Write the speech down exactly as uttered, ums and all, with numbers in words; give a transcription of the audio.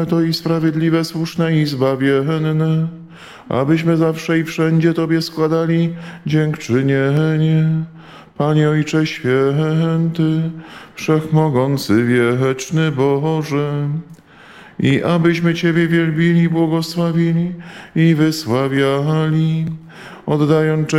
to i sprawiedliwe, słuszne i zbawienne, abyśmy zawsze i wszędzie Tobie składali dziękczynienie. Panie Ojcze Święty, Wszechmogący, Wieczny Boże, i abyśmy Ciebie wielbili, błogosławili i wysławiali, oddając cześć